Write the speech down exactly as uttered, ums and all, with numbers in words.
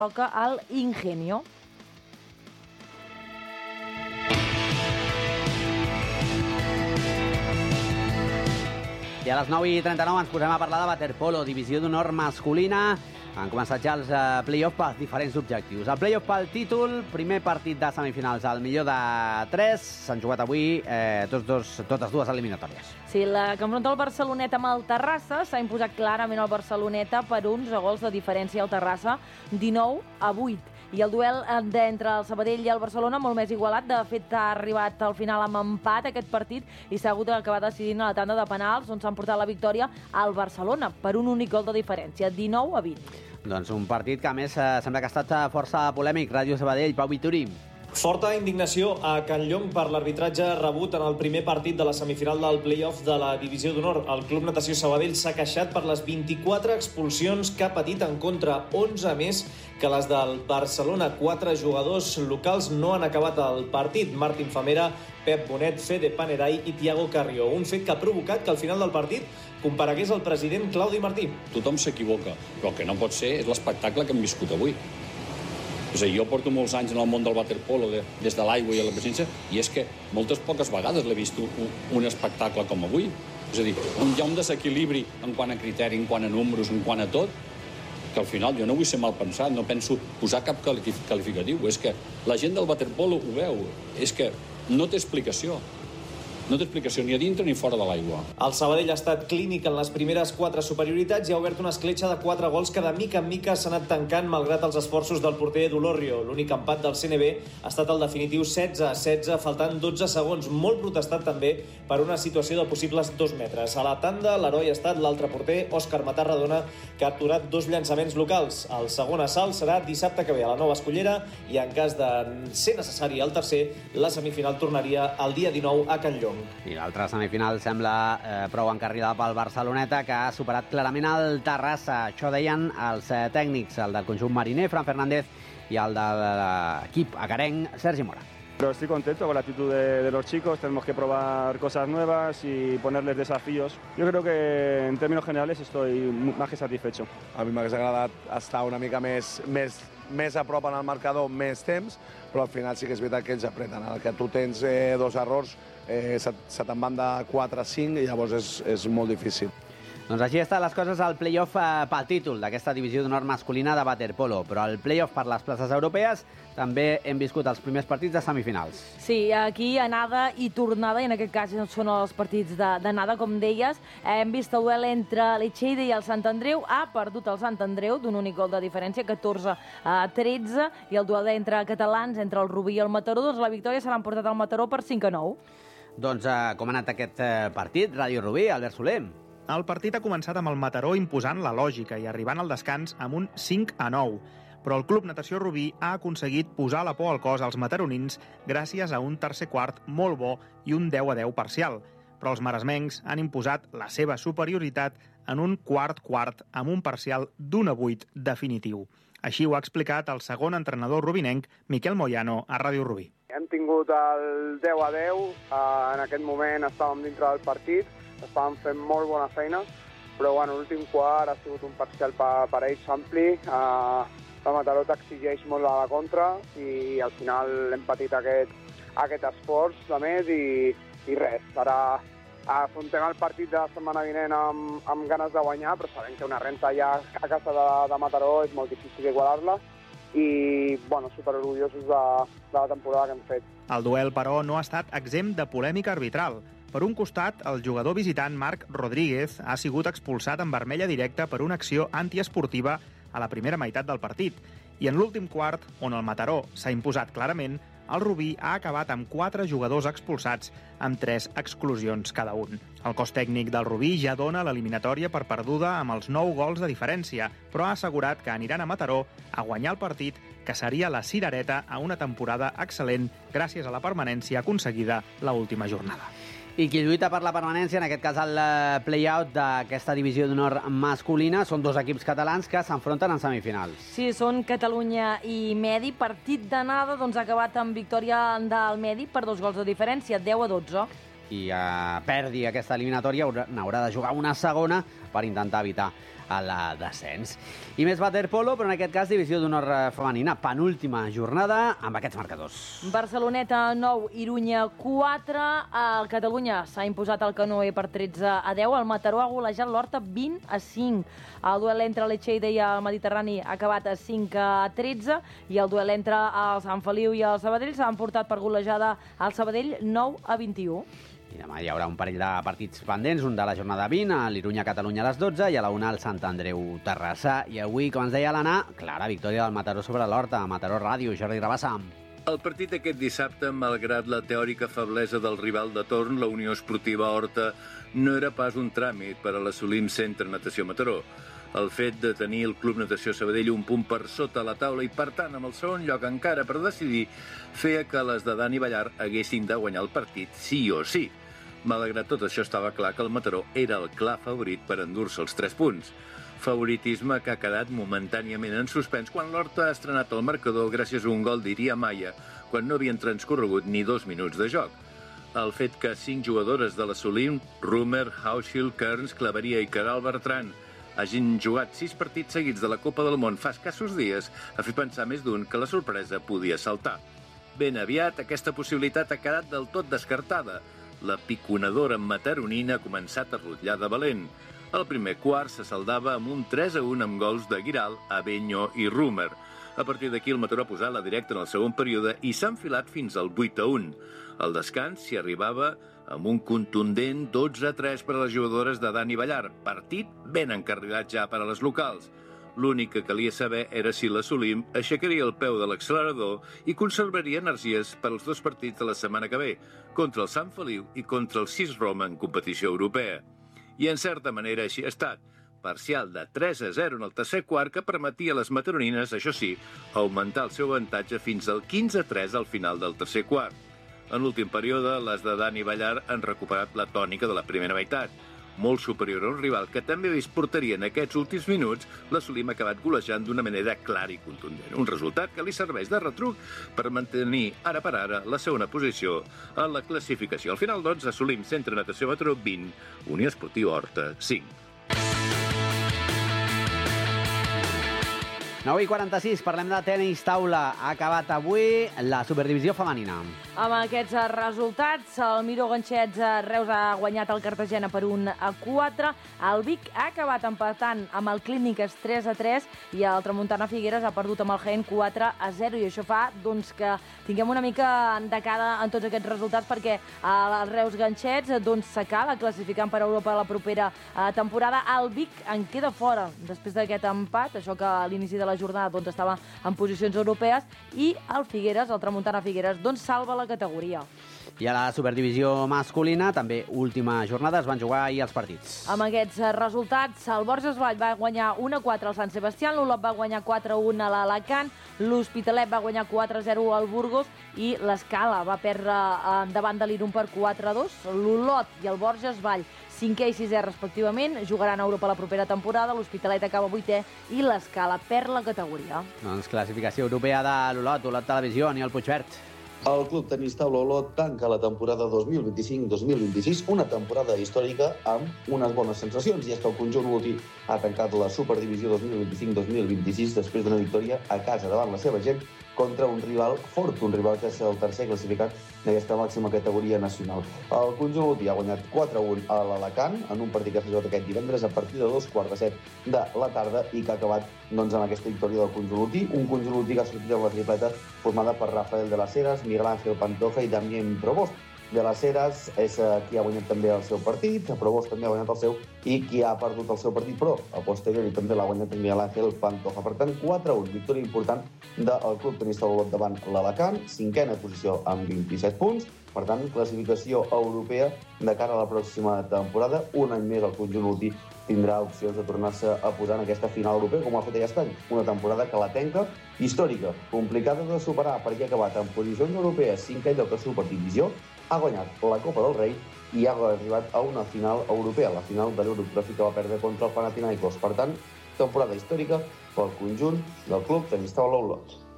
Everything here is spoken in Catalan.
toca al Ingenio. I a les nou i trenta-nou ens posem a parlar de waterpolo, divisió d'honor masculina. Han començat ja els uh, play-off per diferents objectius. El play-off pel títol, primer partit de semifinals al millor de tres. S'han jugat avui eh, tots dos, totes dues eliminatòries. Sí, la que enfronta el Barceloneta amb el Terrassa s'ha imposat clarament el Barceloneta per uns gols de diferència al Terrassa, dinou a vuit. I el duel entre el Sabadell i el Barcelona molt més igualat. De fet, ha arribat al final amb empat aquest partit i s'ha hagut d'acabar decidint a la tanda de penals, on s'han portat la victòria al Barcelona per un únic gol de diferència, dinou a vint. Doncs un partit que, a més, sembla que ha estat força polèmic. Ràdio Sabadell, Pau Vituri. Forta indignació a Can Llong per l'arbitratge rebut en el primer partit de la semifinal del play-off de la Divisió d'Honor. El Club Natació Sabadell s'ha queixat per les vint-i-quatre expulsions que ha patit en contra, onze més que les del Barcelona. Quatre jugadors locals no han acabat el partit. Martín Famera, Pep Bonet, Fede Panerai i Tiago Carrió. Un fet que ha provocat que al final del partit comparegués el president Claudi Martí. Tothom s'equivoca, però el que no pot ser és l'espectacle que hem viscut avui. És a dir, jo porto molts anys en el món del waterpolo, de, des de l'aigua i a la presència, i és que moltes poques vegades l'he vist un, un espectacle com avui. És a dir, on hi ha un desequilibri en quant a criteri, en quant a números, en quant a tot, que al final jo no vull ser mal pensat, no penso posar cap qualificatiu. És que la gent del waterpolo ho veu, és que no té explicació. No té explicació ni a dintre ni fora de l'aigua. El Sabadell ha estat clínic en les primeres quatre superioritats i ha obert una escletxa de quatre gols que de mica en mica s'ha anat tancant malgrat els esforços del porter Dolorrio. L'únic empat del C N B ha estat el definitiu setze a setze, faltant dotze segons, molt protestat també per una situació de possibles dos metres. A la tanda, l'heroi ha estat l'altre porter, Òscar Matarradona, que ha aturat dos llançaments locals. El segon assalt serà dissabte que ve a la Nova Escollera i en cas de ser necessari el tercer, la semifinal tornaria el dia dinou a Can Llong. I l'altra semifinal sembla eh, prou encarrilada pel Barceloneta, que ha superat clarament el Terrassa. Això deien els eh, tècnics, el del conjunt mariner, Fran Fernández, i el de l'equip agarenc, Sergi Mora. Pero estoy contento con la actitud de, de los chicos, tenemos que probar cosas nuevas y ponerles desafíos. Yo creo que en términos generales estoy más que satisfecho. A mi m'hagués agradat estar una mica més, més, més a prop en el marcador, més temps, però al final sí que és veritat que ells apreten. El que tu tens eh, dos errors, eh, se, se te'n van de quatre a cinc i llavors és, és molt difícil. Doncs així estan les coses al play-off eh, pel títol d'aquesta divisió d'honor masculina de waterpolo, però el play-off per les places europees també hem viscut els primers partits de semifinals. Sí, aquí anada i tornada, i en aquest cas són els partits d'anada, com deies. Hem vist el duel entre l'Echeide i el Sant Andreu. Ha perdut el Sant Andreu d'un únic gol de diferència, catorze a tretze, i el duel entre catalans, entre el Rubí i el Mataró, doncs la victòria se l'han portat al Mataró per cinc a nou. Doncs eh, com ha anat aquest eh, partit? Ràdio Rubí, Albert Soler. El partit ha començat amb el Mataró imposant la lògica i arribant al descans amb un cinc a nou. Però el Club Natació Rubí ha aconseguit posar la por al cos als mataronins gràcies a un tercer quart molt bo i un deu a deu parcial. Però els maresmencs han imposat la seva superioritat en un quart quart amb un parcial d'un a vuit definitiu. Així ho ha explicat el segon entrenador rubinenc, Miquel Moyano, a Ràdio Rubí. Hem tingut el deu a deu, en aquest moment estàvem dintre del partit, estàvem fent molt bona feina, però bueno, l'últim quart ha sigut un parcial per, per ells ampli. Uh, la Mataró t'exigeix molt a la contra i al final hem patit aquest, aquest esforç de més i, i res. Ara afrontem el partit de la setmana vinent amb, amb ganes de guanyar, però sabem que una renta ja a casa de, de Mataró és molt difícil igualar-la i bueno, superorgullosos de, de la temporada que hem fet. El duel, però, no ha estat exempt de polèmica arbitral. Per un costat, el jugador visitant Marc Rodríguez ha sigut expulsat en vermella directa per una acció antiesportiva a la primera meitat del partit. I en l'últim quart, on el Mataró s'ha imposat clarament, el Rubí ha acabat amb quatre jugadors expulsats, amb tres exclusions cada un. El cos tècnic del Rubí ja dona l'eliminatòria per perduda amb els nou gols de diferència, però ha assegurat que aniran a Mataró a guanyar el partit, que seria la cirereta a una temporada excel·lent gràcies a la permanència aconseguida l'última jornada. I qui lluita per la permanència, en aquest cas el play-out d'aquesta divisió d'honor masculina, són dos equips catalans que s'enfronten en semifinals. Sí, són Catalunya i Medi. Partit d'anada doncs, ha acabat amb victòria del Medi per dos gols de diferència, deu a dotze. Qui eh, perdi aquesta eliminatòria n'haurà de jugar una segona per intentar evitar al descens. I més waterpolo, però en aquest cas divisió d'honor femenina, penúltima jornada amb aquests marcadors. Barceloneta nou, Irunya quatre, el Catalunya s'ha imposat el Canoe per tretze a deu, el Mataró ha golejat l'Horta vint a cinc. El duel entre l'Echeida i el Mediterrani ha acabat a cinc a tretze i el duel entre el Sant Feliu i el Sabadell s'ha emportat per golejada al Sabadell nou a vint-i-u. I demà hi haurà un parell de partits pendents, un de la jornada vint, a l'Irunya-Catalunya a les dotze i a la una al Sant Andreu-Terrassa. I avui, com ens deia l'Anna, clara victòria del Mataró sobre l'Horta. Mataró Ràdio, Jordi Rabassa. El partit aquest dissabte, malgrat la teòrica feblesa del rival de torn, la Unió Esportiva Horta, no era pas un tràmit per a l'Assolim Centre Natació Mataró. El fet de tenir el Club Natació Sabadell un punt per sota la taula i, per tant, amb el segon lloc encara per decidir, feia que les de Dani Ballar haguessin de guanyar el partit sí o sí. Malgrat tot això, estava clar que el Mataró era el clar favorit per endur-se els tres punts. Favoritisme que ha quedat momentàniament en suspens quan l'Horta ha estrenat el marcador gràcies a un gol d'Iria Maia, quan no havien transcorregut ni dos minuts de joc. El fet que cinc jugadores de l'Assolim, Rumer, Hauschild, Kearns, Claveria i Caral Bertran, hagin jugat sis partits seguits de la Copa del Món fa escassos dies ha fet pensar més d'un que la sorpresa podia saltar. Ben aviat, aquesta possibilitat ha quedat del tot descartada. La piconadora mataronina ha començat a rotllar de valent. El primer quart se saldava amb un tres a un amb gols de Giral, Abenyo i Rumer. A partir d'aquí el Mataró ha posat la directa en el segon període i s'ha enfilat fins al vuit a un. Al descans s'hi arribava amb un contundent dotze a tres per a les jugadores de Dani Ballar. Partit ben encarrilat ja per a les locals. L'únic que calia saber era si l'Assolim aixecaria el peu de l'accelerador i conservaria energies per als dos partits de la setmana que ve, contra el Sant Feliu i contra el Sis Roma en competició europea. I en certa manera així ha estat. Parcial de tres a zero en el tercer quart que permetia a les mataronines, això sí, augmentar el seu avantatge fins al quinze a tres al final del tercer quart. En l'últim període, les de Dani Ballar han recuperat la tònica de la primera meitat. Molt superior a un rival que també ha vist porteria en aquests últims minuts, l'Assolim ha acabat golejant d'una manera clara i contundent. Un resultat que li serveix de retruc per mantenir ara per ara la segona posició en la classificació. Al final, doncs, Assolim Centre Natació Mataró vint, Unió Esportiva Horta cinc. nou i quaranta-sis, parlem de tenis taula. Ha acabat avui la Superdivisió femenina. Amb aquests resultats, el Miró Ganxets Reus ha guanyat el Cartagena per un a quatre, el Vic ha acabat empatant amb el Clíniques tres a tres i el Tramuntana Figueres ha perdut amb el Jaén quatre a zero i això fa doncs, que tinguem una mica de cara en tots aquests resultats perquè el Reus Ganxets doncs, s'acaba classificant per Europa la propera temporada. El Vic en queda fora després d'aquest empat, això que a l'inici de la jornada doncs, estava en posicions europees i el Figueres, el Tramuntana Figueres, doncs salva la categoria. I a la Superdivisió masculina, també última jornada, es van jugar ahir els partits. Amb aquests resultats, el Borges Vall va guanyar un a quatre al Sant Sebastián, l'Olot va guanyar quatre a un a l'Alacant, l'Hospitalet va guanyar quatre a zero al Burgos i l'Escala va perdre davant de l'Irun per quatre a dos. L'Olot i el Borges Vall, cinquè i sisè respectivament, jugaran a Europa la propera temporada, l'Hospitalet acaba vuitè i l'Escala perd la categoria. Doncs classificació europea de l'Olot, Olot Televisió, Aniol Puigvert. El Club Tenis Taula Olot tanca la temporada dos mil vint-i-cinc dos mil vint-i-sis, una temporada històrica amb unes bones sensacions, i és que el conjunt olotí ha tancat la Superdivisió dos mil vint-i-cinc dos mil vint-i-sis després d'una victòria a casa davant la seva gent contra un rival fort, un rival que és el tercer classificat d'aquesta màxima categoria nacional. El conjunt olotí ha guanyat quatre a un a l'Alacant en un partit que s'ha jugat aquest divendres a partir de dos quarts de set de la tarda i que ha acabat doncs, amb aquesta victòria del conjunt olotí, un conjunt olotí que ha sortit amb la tripleta formada per Rafael de las Heras, Miguel Ángel Pantoja i Damien Provost. De las Heras és qui ha guanyat també el seu partit, Provost també ha guanyat el seu i qui ha perdut el seu partit, però a posteriori també l'ha guanyat Miguel Ángel Pantoja. Per tant, quatre a un, victòria important del Club Tenis Taula Olot davant l'Alacant, cinquena posició amb vint-i-set punts, per tant, classificació europea de cara a la pròxima temporada. Un any més el conjunt olotí tindrà opcions de tornar-se a posar en aquesta final europea, com ho ha fet aquest any. Una temporada que la tenca, històrica, complicada de superar, perquè ha acabat en posicions europees, cinquè lloc a Superdivisió, ha guanyat la Copa del Rei i ha arribat a una final europea, la final de l'Eurotrofí que va perdre contra el Panathinaikos. Per tant, temporada històrica pel conjunt del Club Tenis Taula Olot.